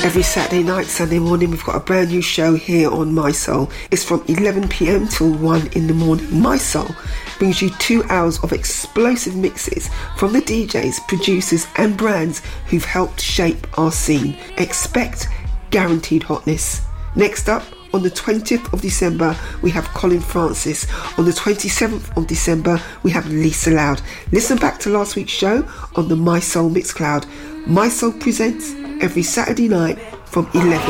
Every Saturday night, Sunday morning, we've got a brand new show here on My Soul. It's from 11 p.m. till 1 in the morning. My Soul brings you 2 hours of explosive mixes from the DJs, producers and brands who've helped shape our scene. Expect guaranteed hotness. Next up, on the 20th of December, we have Colin Francis. On the 27th of December, we have Lisa Loud. Listen back to last week's show on the My Soul Mixcloud. My Soul presents every Saturday night from 11